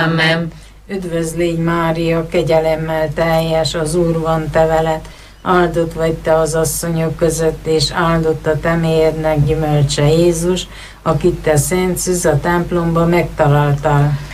Amen. Üdvözl légy Mária, kegyelemmel teljes, az Úr van te veled, áldott vagy te az asszonyok között, és áldott a te méhednek gyümölcse Jézus, akit te Szent Szűz a templomba megtaláltál.